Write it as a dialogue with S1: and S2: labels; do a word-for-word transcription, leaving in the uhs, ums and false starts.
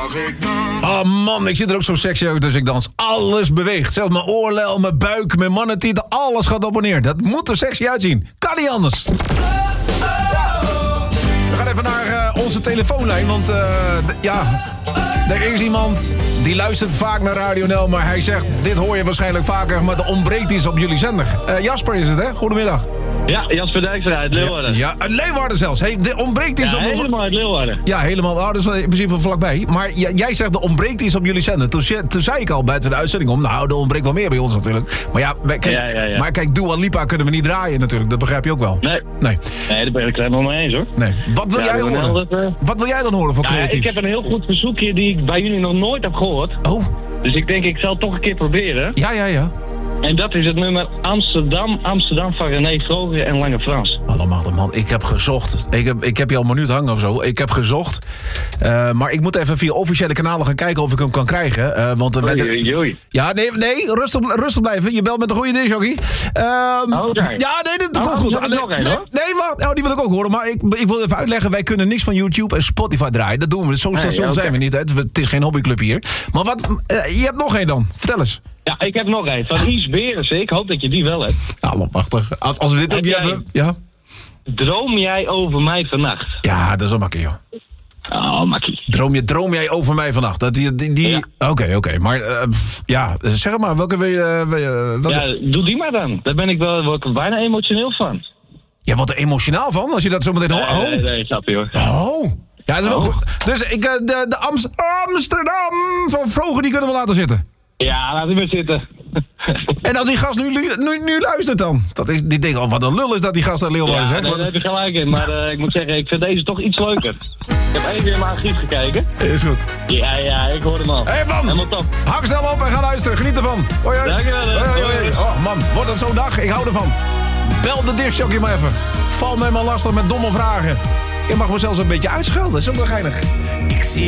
S1: als ik dans.
S2: Oh man, ik zit er ook zo sexy uit dus ik dans. Alles beweegt. Zelfs mijn oorlel, mijn buik, mijn mannentieten. Alles gaat op en neer. Dat moet er sexy uitzien. Kan niet anders. We gaan even naar uh, onze telefoonlijn. Want uh, d- ja, er is iemand die luistert vaak naar Radio N L. Maar hij zegt, dit hoor je waarschijnlijk vaker. Maar er ontbreekt iets op jullie zender. Uh, Jasper is het, hè? Goedemiddag.
S3: Ja, Jasper Dijkstra uit Leeuwarden.
S2: Ja, uit Leeuwarden zelfs. Hey, er ontbreekt iets
S3: Ja,
S2: op onze...
S3: helemaal uit Leeuwarden.
S2: Ja, helemaal. Oh, dat is in principe vlakbij. Maar j- jij zegt, er ontbreekt iets op jullie zender. Toen, ze- toen zei ik al buiten de uitzending om... Nou, er ontbreekt wel meer bij ons natuurlijk. Maar ja, wij, kijk,
S3: Ja, ja, ja.
S2: Maar kijk, Dua Lipa kunnen we niet draaien natuurlijk. Dat begrijp je ook wel.
S3: Nee,
S2: Nee.
S3: nee daar ben ik het helemaal mee eens hoor.
S2: nee. Wat wil
S3: Ja,
S2: jij
S3: doen we
S2: horen?
S3: wel dat, uh...
S2: Wat wil jij dan horen voor
S3: Ja,
S2: creatiefs?
S3: ik heb een heel goed verzoekje die ik bij jullie nog nooit heb gehoord.
S2: Oh,
S3: Dus ik denk, ik zal het toch een keer proberen.
S2: ja, ja, ja.
S3: En dat is het nummer Amsterdam, Amsterdam van René Vroger en Lange Frans.
S2: Allemachtig man, ik heb gezocht. Ik heb, ik heb je al een minuut hangen of zo. Ik heb gezocht. Uh, maar ik moet even via officiële kanalen gaan kijken of ik hem kan krijgen. Uh, want er werden...
S3: Oei, oei, oei.
S2: Ja, nee, nee rustig, rustig blijven. Je belt met een goede disjockey. Um,
S3: Oh, daar.
S2: ja, nee, dat
S3: Oh,
S2: komt goed.
S3: dat is
S2: Nee,
S3: nog één,
S2: nee,
S3: hoor.
S2: nee, wacht. Oh, die wil ik ook horen. Maar ik, ik wil even uitleggen. Wij kunnen niks van YouTube en Spotify draaien. Dat doen we. Zo'n
S3: Nee,
S2: station
S3: oké.
S2: zijn we niet. Hè. Het, het is geen hobbyclub hier. Maar wat... Uh, je hebt nog één dan. Vertel eens.
S3: Ja, ik heb nog één. Van Yves Berensen. Ik hoop dat je die wel hebt.
S2: Allemachtig. Als, als we dit ook
S3: Heb
S2: niet
S3: jij-
S2: hebben... Ja.
S3: Droom jij over mij vannacht?
S2: Ja, dat is wel makkelijk, joh.
S3: Oh, makkie.
S2: Droom, je, droom jij over mij vannacht? Dat die, die, die...
S3: Ja.
S2: Oké, oké. Maar uh, pff, ja, zeg maar. Welke wil je... wil je- welke...
S3: Ja, doe die maar dan. Daar ben ik wel word ik bijna emotioneel van.
S2: Ja, wat er emotionaal van, als je dat zo meteen hoort.
S3: Nee,
S2: Oh.
S3: nee, nee, snap je hoor.
S2: Oh. Ja, dat is wel
S3: Oh.
S2: goed. Dus ik, uh, de, de Amst- Amsterdam van Vroger, die kunnen we laten zitten.
S3: Ja, laat die maar zitten.
S2: En als die gast nu, nu, nu luistert dan. Dat is, die denkt, oh, wat een lul is dat die gast uit Leeuwarden
S3: Ja,
S2: zegt.
S3: nee,
S2: Wat-
S3: daar heb je gelijk in. Maar uh, ik moet zeggen, ik vind deze toch iets leuker. Ik heb even in mijn archief gekeken.
S2: Is goed.
S3: Ja, ja, ik hoor hem al.
S2: Hé hey, man,
S3: Helemaal top.
S2: hang snel op en ga luisteren. Geniet ervan. Hoi, hoi.
S3: Dankjewel, hè.
S2: Hoi, hoi, hoi.
S3: Hoi.
S2: Oh man, wordt het zo'n dag? Ik hou ervan. Bel de discjockey maar even. Val mij maar lastig met domme vragen. Je mag me zelfs een beetje uitschelden. Dat is ook wel geinig.
S1: Ik zie